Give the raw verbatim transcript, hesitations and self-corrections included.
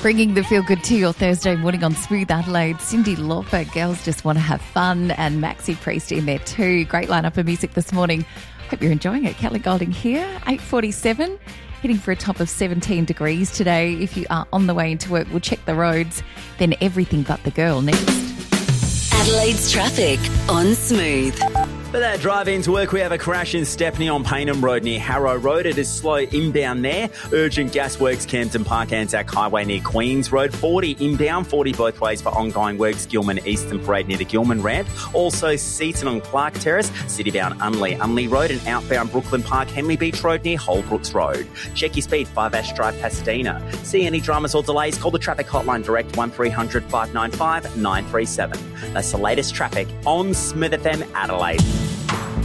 Bringing the feel good to your Thursday morning on Smooth Adelaide. Cyndi Lauper, Girls Just Want to Have Fun, and Maxi Priest in there too. Great lineup of music this morning. Hope you're enjoying it. Kelly Golding here, eight forty-seven, heading for a top of seventeen degrees today. If you are on the way into work, we'll check the roads. Then Everything But the Girl next. Adelaide's traffic on Smooth. For that drive into work, we have a crash in Stepney on Paynham Road near Harrow Road. It is slow inbound there. Urgent Gasworks, Campton Park, Anzac Highway near Queens Road. forty inbound, forty both ways for ongoing works. Gilman Eastern Parade near the Gilman ramp. Also Seaton on Clark Terrace, citybound Unley, Unley Road, and outbound Brooklyn Park, Henley Beach Road near Holbrooks Road. Check your speed, five Ash Drive, Pasadena. See any dramas or delays? Call the traffic hotline direct one three hundred five nine five nine three seven. That's the latest traffic on Smooth F M Adelaide.